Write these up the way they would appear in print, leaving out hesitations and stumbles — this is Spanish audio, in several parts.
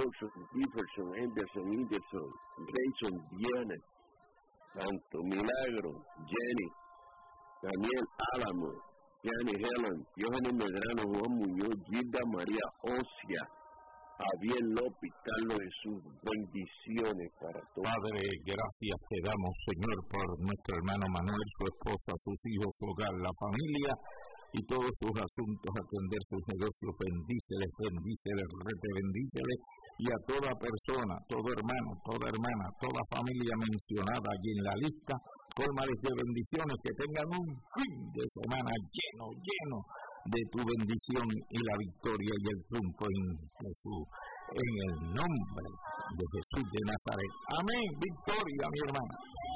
Joseph Jefferson, Henderson, Grayson, Diana, Santo Milagro, Jenny, Daniel Álamo, Yanni Helen, Johannes Medrano, Juan Muñoz, Gilda María Ocia, Javier López, Carlos Jesús, bendiciones para todos. Padre, gracias te damos, Señor, por nuestro hermano Manuel, su esposa, sus hijos, su hogar, la familia y todos sus asuntos, atender sus negocios. Bendíceles, bendíceles y a toda persona, todo hermano, toda hermana, toda familia mencionada allí en la lista, cólmales de bendiciones, que tengan un fin de semana lleno de tu bendición y la victoria y el triunfo en Jesús, en el nombre de Jesús de Nazaret. Amén. Victoria, mi hermana.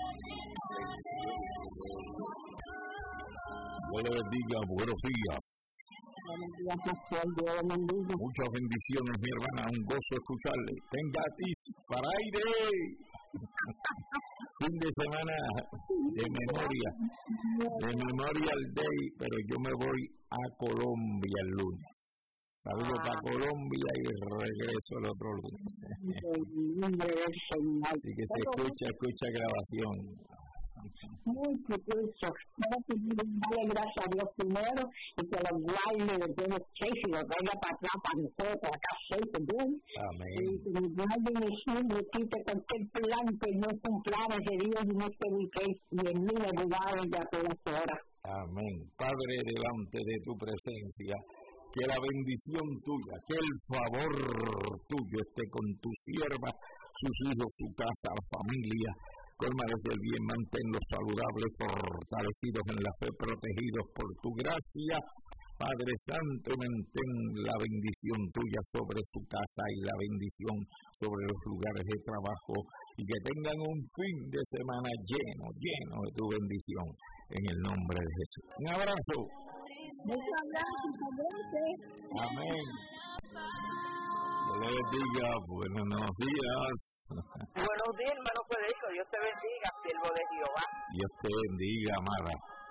Dios le bendiga. Buenos días. Buenos días, pastor. Dios le bendiga. Muchas bendiciones, mi hermana. Un gozo escucharle. Tenga a ti para aire. Fin de semana de Memorial Day, pero yo me voy a Colombia el lunes. Saludos para Colombia y regreso el otro lunes. Así que se escucha grabación. Mucho gusto. Dale gracias a Dios primero y que los guarde de Dios y los traiga para atrás, para nosotros, para acá, bien. Amén. Y que nos guarde en el cielo, quite cualquier plan que no cumplamos de Dios y no se ubique y en mí le lugares ya todas horas. Amén. Padre, delante de tu presencia, que la bendición tuya, que el favor tuyo esté con tu sierva, sus hijos, su casa, la familia. Cólmales del bien, manténlos saludables, fortalecidos en la fe, protegidos por tu gracia. Padre Santo, mantén la bendición tuya sobre su casa y la bendición sobre los lugares de trabajo, y que tengan un fin de semana lleno de tu bendición, en el nombre de Jesús. Un abrazo. Muchas gracias. Amén. Dios le bendiga. Buenos días. Buenos días, hermano Federico. Dios te bendiga, siervo de Jehová. Dios te bendiga, amada.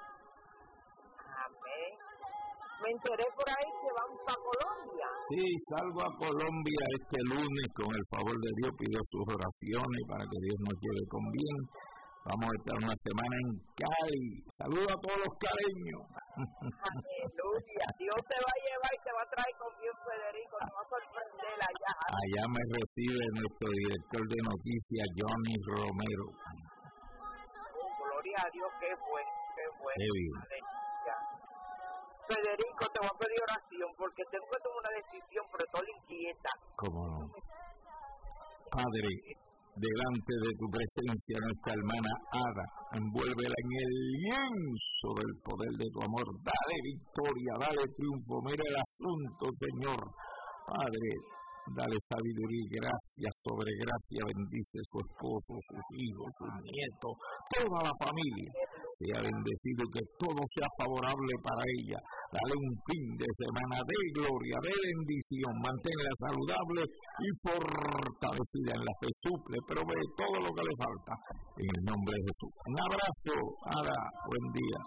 Amén. Me enteré por ahí que vamos a Colombia. Sí, salgo a Colombia este lunes, con el favor de Dios. Pido sus oraciones para que Dios nos lleve con bien. Vamos a estar una semana en Cali. Saludos a todos los caleños. Aleluya. Dios te va a llevar y te va a traer con Dios, Federico. Te va a sorprender allá. Allá me recibe nuestro director de noticias, Johnny Romero. Gloria a Dios, qué bueno, qué bueno. Qué bien. Aleluya. Federico, te voy a pedir oración porque tengo que tomar una decisión, pero estoy inquieta. ¿Cómo no? Padre, delante de tu presencia, nuestra hermana Ada, envuélvela en el lienzo del poder de tu amor. Dale victoria, dale triunfo. Mira el asunto, Señor. Padre, dale sabiduría y gracia sobre gracia. Bendice su esposo, sus hijos, sus nietos, toda la familia. Sea bendecido, que todo sea favorable para ella. Dale un fin de semana de gloria, de bendición. Manténla saludable y fortalecida en la fe. Suple, provee todo lo que le falta. En el nombre de Jesús. Un abrazo, Ada. Buen día.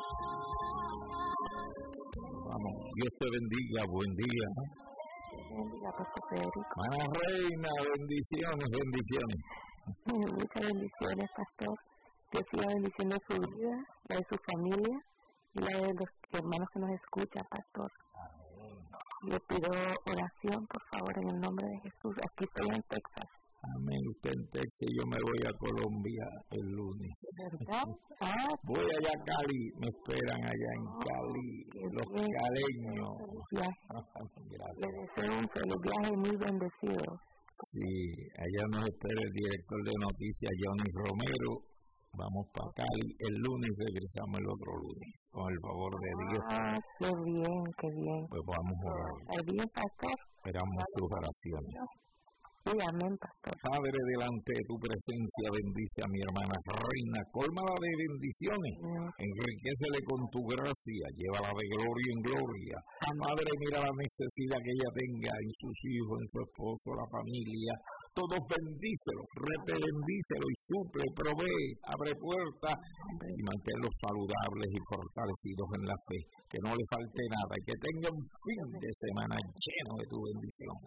Vamos, Dios te bendiga. Buen día. Bendiga, Pastor Federico. Hermana Reina, bendiciones. Muchas bendiciones, Pastor. Que siga bendiciendo su vida, la de su familia y la de los hermanos que nos escuchan, Pastor. Le pido oración, por favor, en el nombre de Jesús. Aquí estoy en Texas. Amén. Usted en Texas, yo me voy a Colombia el lunes. ¿Verdad? Voy allá a Cali, me esperan allá en Cali, los caleños. Le deseo un feliz viaje muy bendecido. Sí, allá nos espera el director de noticias, Johnny Romero. Vamos para Cali el lunes, regresamos el otro lunes, con el favor de Dios. Qué bien. Pues vamos a orar. ¿Está bien, Pastor? Esperamos tus oraciones. Sí, amén, Pastor. Padre, delante de tu presencia, bendice a mi hermana Reina, cólmala de bendiciones, enriquécele con tu gracia, llévala de gloria en gloria. Padre, mira la necesidad que ella tenga en sus hijos, en su esposo, la familia. Todos bendícelos, bendícelos y suple, provee, abre puertas y manténlos saludables y fortalecidos en la fe. Que no le falte nada y que tenga un fin de semana lleno de tu bendición.